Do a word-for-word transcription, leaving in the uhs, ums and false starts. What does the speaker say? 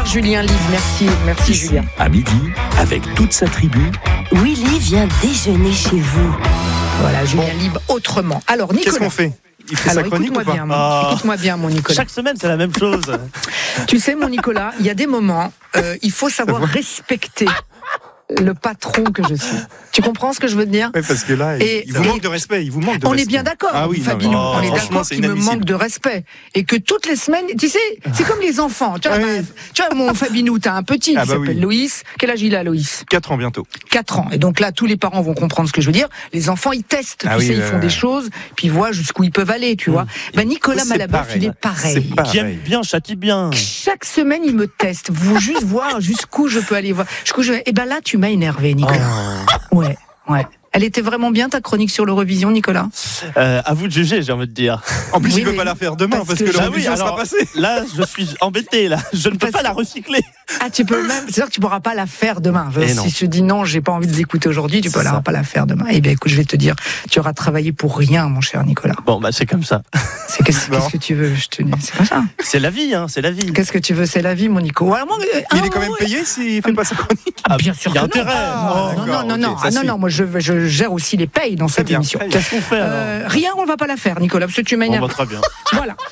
Julien Live. Merci, merci Ici, Julien. à midi, avec toute sa tribu. Willy vient déjeuner chez vous. Voilà, Julien Live autrement. Alors, Nicolas. Qu'est-ce qu'on fait? Il fait Alors, sa chronique écoute-moi ou pas? bien, mon- Oh. écoute-moi bien, mon Nicolas. Chaque semaine, c'est la même chose. Tu sais, mon Nicolas, il y a des moments, euh, il faut savoir respecter le patron que je suis. Tu comprends ce que je veux te dire? Oui, parce que là, Et- il vous et- manque de respect. Il vous manque de On respect. est bien d'accord, Ah oui, non, Fabinou, mais- on est franchement, d'accord c'est qu'il me inadmissible. manque de respect. Et que toutes les semaines, tu sais, c'est comme les enfants. Tu vois, Ah bah, oui. tu vois, mon Fabinou, t'as un petit Ah qui bah s'appelle oui. Loïs. Quel âge il a, Loïs? quatre ans bientôt. quatre ans. Et donc là, tous les parents vont comprendre ce que je veux dire. Les enfants, ils testent. Ah tu oui, sais, ils ouais, font ouais. des choses, puis ils voient jusqu'où ils peuvent aller, tu vois. Ben, Nicolas C'est Malaboeuf, pareil. il est pareil. C'est pareil. Qui aime bien, châtie bien. Chaque semaine, il me teste. Vous juste voir jusqu'où je peux aller voir. Jusqu'où je... Et ben là, tu m'as énervé, Nicolas. Ouais, ouais. Elle était vraiment bien, ta chronique sur l'Eurovision, Nicolas? Euh, à vous de juger, j'ai envie de dire. En plus, Oui, il peut mais- pas la faire demain parce parce, que que, je- l'Eurovision Ah oui, sera alors- passée. Là, je suis embêté, là. Je ne peux Parce pas la que- recycler. Ah, tu peux même. C'est sûr que tu pourras pas la faire demain. Je- Eh si non. je te dis non, j'ai pas envie de l'écouter aujourd'hui, tu C'est peux ça. pas la faire demain. Eh bien, écoute, je vais te dire, tu auras travaillé pour rien, mon cher Nicolas. Bon, bah, c'est comme ça. C'est qu'est-ce Non. qu'est-ce que tu veux? Je te dis, c'est pas ça. C'est la vie, hein, c'est la vie. Qu'est-ce que tu veux? C'est la vie, mon Nico. Alors, moi, euh, Il ah, est quand même ouais. payé s'il fait pas sa chronique. Ah, Bien sûr il y a que non. intérêt. Ah, Oh. Non, d'accord, non, non, ok, non. ça Ah, non, suit. non, moi, je, je gère aussi les payes dans cette bien, émission. très bien. Qu'est-ce qu'on fait, alors Euh, rien, on va pas la faire, Nicolas, parce que tu Bon, m'énerves. bah, très bien. Voilà.